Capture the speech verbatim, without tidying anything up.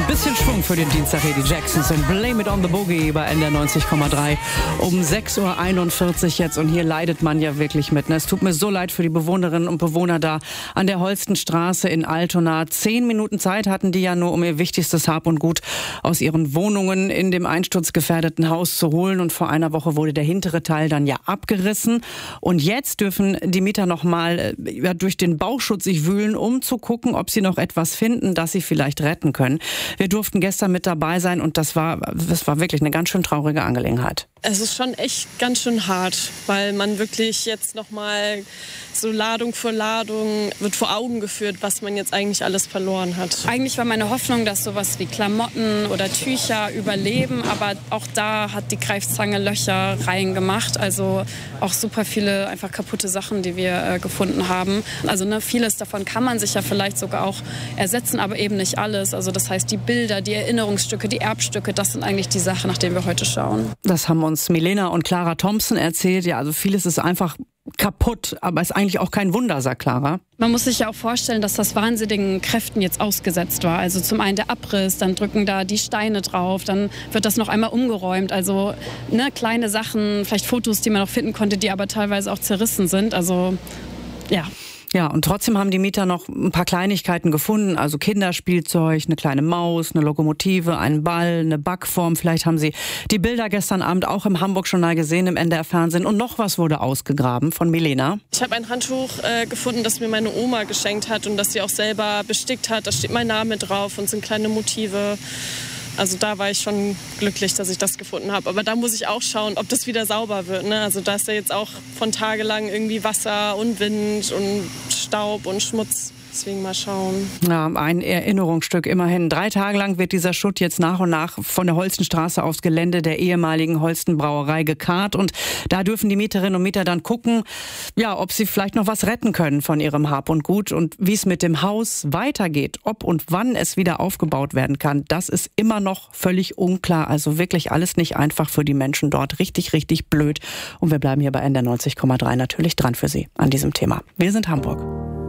Bisschen Schwung für den Dienstag hier, die Jacksons und Blame It on the Boogie bei N D R neunzig Komma drei um sechs Uhr einundvierzig jetzt. Und hier leidet man ja wirklich mit. Ne? Es tut mir so leid für die Bewohnerinnen und Bewohner da an der Holstenstraße in Altona. Zehn Minuten Zeit hatten die ja nur, um ihr wichtigstes Hab und Gut aus ihren Wohnungen in dem einsturzgefährdeten Haus zu holen. Und vor einer Woche wurde der hintere Teil dann ja abgerissen. Und jetzt dürfen die Mieter noch mal ja, durch den Bauschutz sich wühlen, um zu gucken, ob sie noch etwas finden, das sie vielleicht retten können. Wir durften gestern mit dabei sein und das war, das war wirklich eine ganz schön traurige Angelegenheit. Es ist schon echt ganz schön hart, weil man wirklich jetzt noch mal so Ladung für Ladung wird vor Augen geführt, was man jetzt eigentlich alles verloren hat. Eigentlich war meine Hoffnung, dass sowas wie Klamotten oder Tücher überleben, aber auch da hat die Greifzange Löcher reingemacht. Also auch super viele einfach kaputte Sachen, die wir äh, gefunden haben. Also ne, vieles davon kann man sich ja vielleicht sogar auch ersetzen, aber eben nicht alles. Also das heißt, die Bilder, die Erinnerungsstücke, die Erbstücke, das sind eigentlich die Sachen, nach denen wir heute schauen. Das haben uns Milena und Clara Thompson erzählt. Ja, also vieles ist einfach kaputt, aber ist eigentlich auch kein Wunder, sagt Clara. Man muss sich ja auch vorstellen, dass das wahnsinnigen Kräften jetzt ausgesetzt war. Also zum einen der Abriss, dann drücken da die Steine drauf, dann wird das noch einmal umgeräumt. Also ne, kleine Sachen, vielleicht Fotos, die man noch finden konnte, die aber teilweise auch zerrissen sind. Also ja. Ja, und trotzdem haben die Mieter noch ein paar Kleinigkeiten gefunden, also Kinderspielzeug, eine kleine Maus, eine Lokomotive, einen Ball, eine Backform. Vielleicht haben Sie die Bilder gestern Abend auch im Hamburg-Journal gesehen, im N D R-Fernsehen. Und noch was wurde ausgegraben von Milena. Ich habe ein Handtuch äh, gefunden, das mir meine Oma geschenkt hat und das sie auch selber bestickt hat. Da steht mein Name drauf und sind kleine Motive. Also da war ich schon glücklich, dass ich das gefunden habe. Aber da muss ich auch schauen, ob das wieder sauber wird. Ne? Also da ist ja jetzt auch von tagelang irgendwie Wasser und Wind und Staub und Schmutz. Deswegen mal schauen. Ja, ein Erinnerungsstück immerhin. Drei Tage lang wird dieser Schutt jetzt nach und nach von der Holstenstraße aufs Gelände der ehemaligen Holstenbrauerei gekarrt. Und da dürfen die Mieterinnen und Mieter dann gucken, ja, ob sie vielleicht noch was retten können von ihrem Hab und Gut. Und wie es mit dem Haus weitergeht, ob und wann es wieder aufgebaut werden kann, das ist immer noch völlig unklar. Also wirklich alles nicht einfach für die Menschen dort. Richtig, richtig blöd. Und wir bleiben hier bei N D R neunzig Komma drei natürlich dran für Sie an diesem Thema. Wir sind Hamburg.